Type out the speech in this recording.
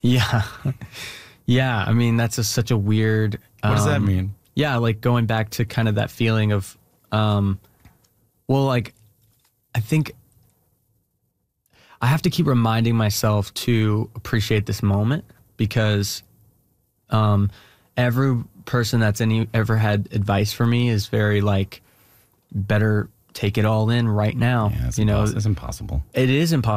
Yeah. Yeah. I mean, that's such a weird. What does that mean? Yeah. Like going back to kind of that feeling of, like, I think I have to keep reminding myself to appreciate this moment because every person that's ever had advice for me is very like, better take it all in right now. Yeah, it's impossible. It is impossible.